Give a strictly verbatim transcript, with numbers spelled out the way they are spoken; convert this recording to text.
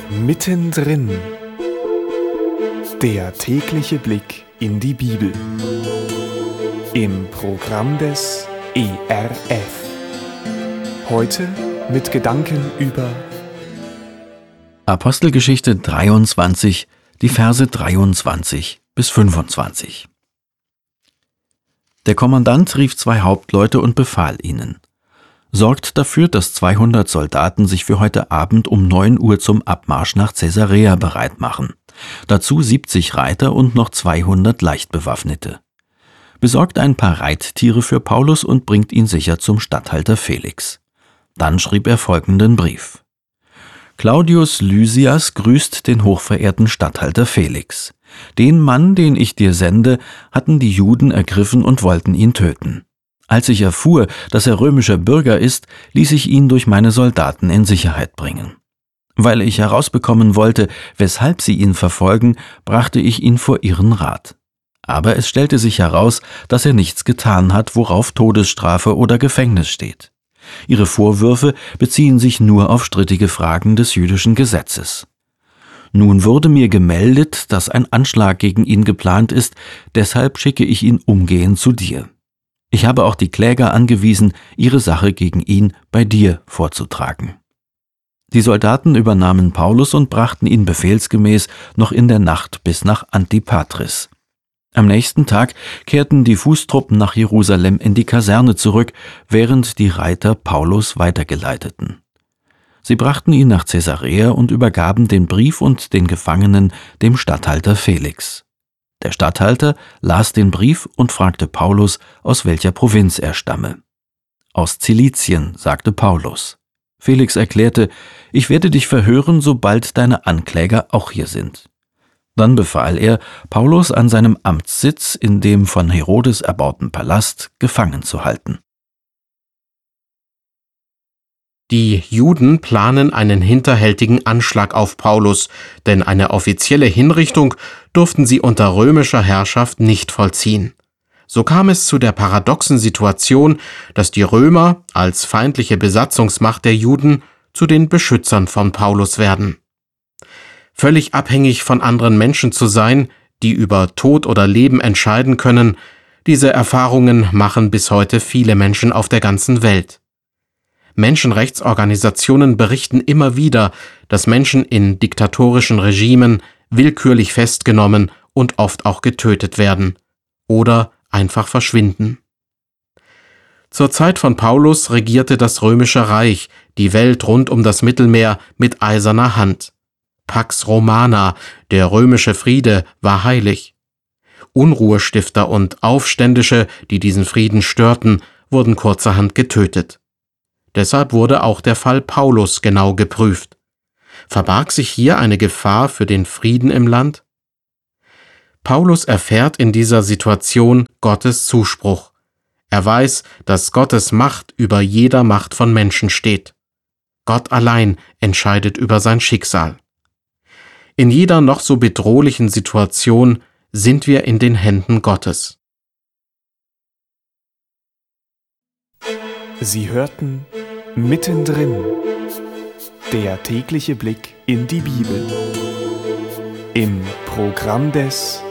Mittendrin. Der tägliche Blick in die Bibel. Im Programm des E R F. Heute mit Gedanken über Apostelgeschichte dreiundzwanzig, die Verse dreiundzwanzig bis fünfundzwanzig. Der Kommandant rief zwei Hauptleute und befahl ihnen: Sorgt dafür, dass zweihundert Soldaten sich für heute Abend um neun Uhr zum Abmarsch nach Caesarea bereit machen. Dazu siebzig Reiter und noch zweihundert Leichtbewaffnete. Besorgt ein paar Reittiere für Paulus und bringt ihn sicher zum Statthalter Felix. Dann schrieb er folgenden Brief: Claudius Lysias grüßt den hochverehrten Statthalter Felix. Den Mann, den ich dir sende, hatten die Juden ergriffen und wollten ihn töten. Als ich erfuhr, dass er römischer Bürger ist, ließ ich ihn durch meine Soldaten in Sicherheit bringen. Weil ich herausbekommen wollte, weshalb sie ihn verfolgen, brachte ich ihn vor ihren Rat. Aber es stellte sich heraus, dass er nichts getan hat, worauf Todesstrafe oder Gefängnis steht. Ihre Vorwürfe beziehen sich nur auf strittige Fragen des jüdischen Gesetzes. Nun wurde mir gemeldet, dass ein Anschlag gegen ihn geplant ist, deshalb schicke ich ihn umgehend zu dir. Ich habe auch die Kläger angewiesen, ihre Sache gegen ihn bei dir vorzutragen. Die Soldaten übernahmen Paulus und brachten ihn befehlsgemäß noch in der Nacht bis nach Antipatris. Am nächsten Tag kehrten die Fußtruppen nach Jerusalem in die Kaserne zurück, während die Reiter Paulus weitergeleiteten. Sie brachten ihn nach Caesarea und übergaben den Brief und den Gefangenen dem Statthalter Felix. Der Statthalter las den Brief und fragte Paulus, aus welcher Provinz er stamme. Aus Zilizien, sagte Paulus. Felix erklärte: Ich werde dich verhören, sobald deine Ankläger auch hier sind. Dann befahl er, Paulus an seinem Amtssitz in dem von Herodes erbauten Palast gefangen zu halten. Die Juden planen einen hinterhältigen Anschlag auf Paulus, denn eine offizielle Hinrichtung durften sie unter römischer Herrschaft nicht vollziehen. So kam es zu der paradoxen Situation, dass die Römer als feindliche Besatzungsmacht der Juden zu den Beschützern von Paulus werden. Völlig abhängig von anderen Menschen zu sein, die über Tod oder Leben entscheiden können, diese Erfahrungen machen bis heute viele Menschen auf der ganzen Welt. Menschenrechtsorganisationen berichten immer wieder, dass Menschen in diktatorischen Regimen willkürlich festgenommen und oft auch getötet werden oder einfach verschwinden. Zur Zeit von Paulus regierte das Römische Reich die Welt rund um das Mittelmeer mit eiserner Hand. Pax Romana, der römische Friede, war heilig. Unruhestifter und Aufständische, die diesen Frieden störten, wurden kurzerhand getötet. Deshalb wurde auch der Fall Paulus genau geprüft. Verbarg sich hier eine Gefahr für den Frieden im Land? Paulus erfährt in dieser Situation Gottes Zuspruch. Er weiß, dass Gottes Macht über jeder Macht von Menschen steht. Gott allein entscheidet über sein Schicksal. In jeder noch so bedrohlichen Situation sind wir in den Händen Gottes. Sie hörten Mittendrin. Der tägliche Blick in die Bibel. Im Programm des